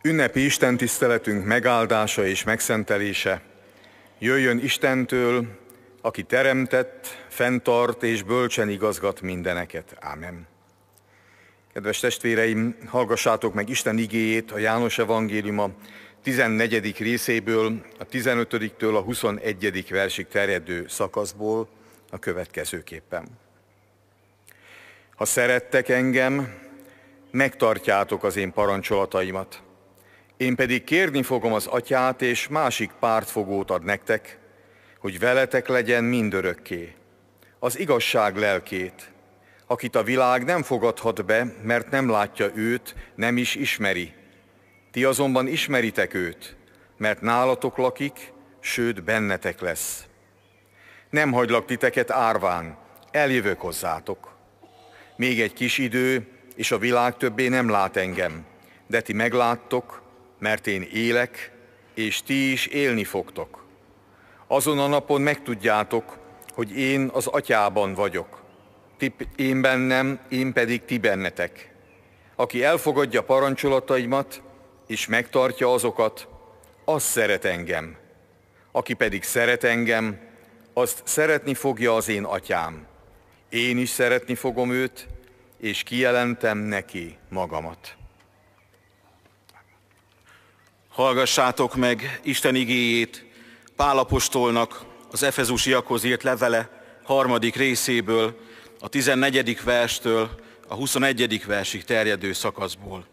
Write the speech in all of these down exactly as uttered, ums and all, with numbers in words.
Ünnepi istentiszteletünk megáldása és megszentelése jöjjön Istentől, aki teremtett, fenntart és bölcsen igazgat mindeneket. Ámen. Kedves testvéreim, hallgassátok meg Isten igéjét a János evangéliuma tizennegyedik részéből, a tizenötödiktől a huszonegyedik versig terjedő szakaszból a következőképpen. Ha szerettek engem, megtartjátok az én parancsolataimat. Én pedig kérni fogom az Atyát, és másik pártfogót ad nektek, hogy veletek legyen mindörökké, az igazság lelkét, akit a világ nem fogadhat be, mert nem látja őt, nem is ismeri. Ti azonban ismeritek őt, mert nálatok lakik, sőt bennetek lesz. Nem hagylak titeket árván, eljövök hozzátok. Még egy kis idő, és a világ többé nem lát engem, de ti megláttok, mert én élek, és ti is élni fogtok. Azon a napon megtudjátok, hogy én az Atyában vagyok. Ti, én bennem, én pedig ti bennetek. Aki elfogadja parancsolataimat, és megtartja azokat, az szeret engem. Aki pedig szeret engem, azt szeretni fogja az én Atyám. Én is szeretni fogom őt, és kijelentem neki magamat. Hallgassátok meg Isten igéjét Pál apostolnak az efezusiakhoz írt levele harmadik részéből, a tizennegyedik verstől a huszonegyedik versig terjedő szakaszból.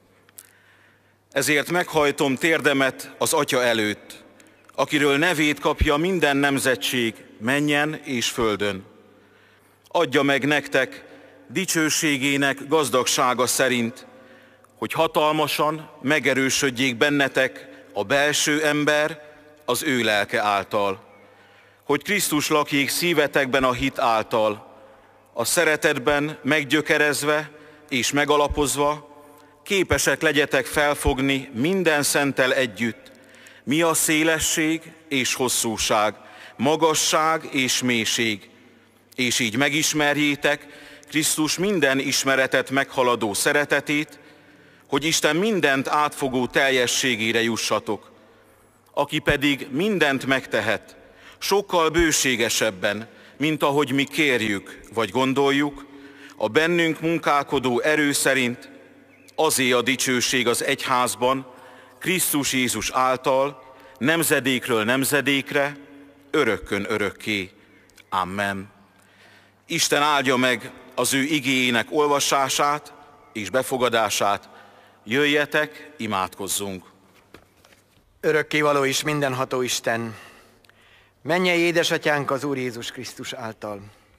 Ezért meghajtom térdemet az Atya előtt, akiről nevét kapja minden nemzetség mennyen és földön. Adja meg nektek dicsőségének gazdagsága szerint, hogy hatalmasan megerősödjék bennetek a belső ember az ő lelke által, hogy Krisztus lakjék szívetekben a hit által, a szeretetben meggyökerezve és megalapozva, képesek legyetek felfogni minden szenttel együtt, mi a szélesség és hosszúság, magasság és mélység, és így megismerjétek Krisztus minden ismeretet meghaladó szeretetét, hogy Isten mindent átfogó teljességére jussatok, aki pedig mindent megtehet, sokkal bőségesebben, mint ahogy mi kérjük vagy gondoljuk, a bennünk munkálkodó erő szerint, azé a dicsőség az egyházban, Krisztus Jézus által, nemzedékről nemzedékre, örökkön örökké. Amen. Isten áldja meg az ő igéjének olvasását és befogadását. Jöjjetek, imádkozzunk! Örökkévaló és mindenható Isten, mennyei édesatyánk az Úr Jézus Krisztus által.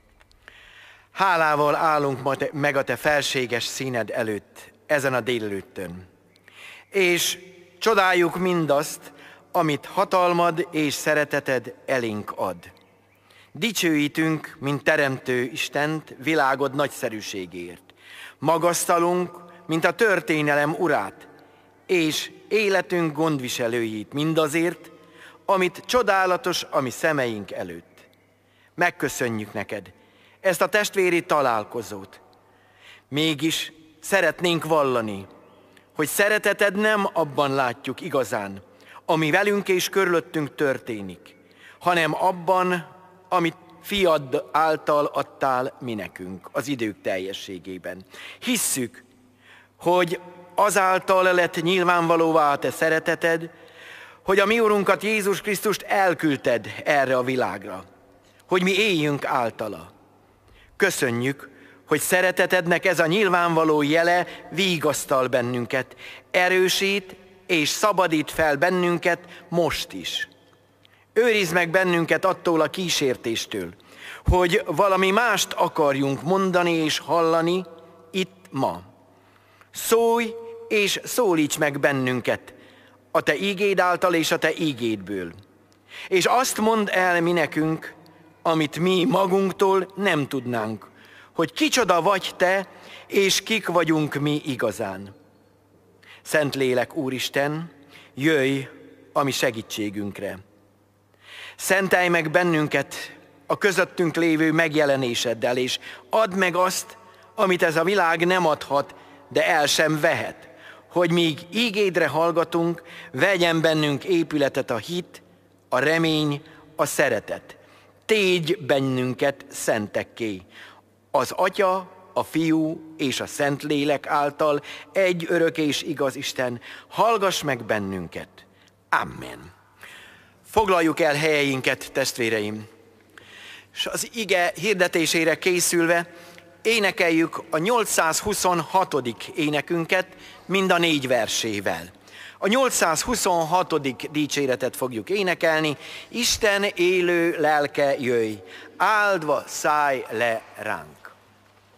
Hálával állunk ma te, meg a te felséges színed előtt, ezen a délelőttön. És csodáljuk mindazt, amit hatalmad és szereteted elénk ad. Dicsőítünk, mint teremtő Istent, világod nagyszerűségért. Magasztalunk, mint a történelem urát, és életünk gondviselőjét mindazért, amit csodálatos a mi szemeink előtt. Megköszönjük neked ezt a testvéri találkozót. Mégis szeretnénk vallani, hogy szereteted nem abban látjuk igazán, ami velünk és körülöttünk történik, hanem abban, amit fiad által adtál mi nekünk az idők teljességében. Hisszük, hogy azáltal lett nyilvánvalóvá a te szereteted, hogy a mi Urunkat Jézus Krisztust elküldted erre a világra, hogy mi éljünk általa. Köszönjük, hogy szeretetednek ez a nyilvánvaló jele vigasztal bennünket, erősít és szabadít fel bennünket most is. Őrizd meg bennünket attól a kísértéstől, hogy valami mást akarjunk mondani és hallani itt ma. Szólj és szólíts meg bennünket a te ígéd által és a te ígédből. És azt mondd el mi nekünk, amit mi magunktól nem tudnánk, hogy kicsoda vagy te, és kik vagyunk mi igazán. Szentlélek Úristen, jöjj a mi segítségünkre. Szentelj meg bennünket a közöttünk lévő megjelenéseddel, és add meg azt, amit ez a világ nem adhat, de el sem vehet, hogy míg ígédre hallgatunk, vegyen bennünk épületet a hit, a remény, a szeretet. Tégy bennünket szentekké. Az Atya, a Fiú és a Szentlélek által egy örök és igaz Isten, hallgass meg bennünket. Amen. Foglaljuk el helyeinket, testvéreim, és az ige hirdetésére készülve énekeljük a nyolcszázhuszonhatodik énekünket mind a négy versével. A nyolcszázhuszonhatodik dicséretet fogjuk énekelni. Isten élő lelke jöjj, áldva szállj le ránk.